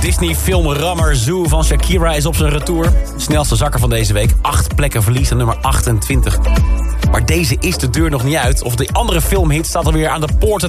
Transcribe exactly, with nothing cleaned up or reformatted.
Disney-filmrammer Zoo van Shakira is op zijn retour. Snelste zakker van deze week. Acht plekken verlies aan nummer achtentwintig. Maar deze is de deur nog niet uit. Of de andere filmhit staat alweer aan de poorten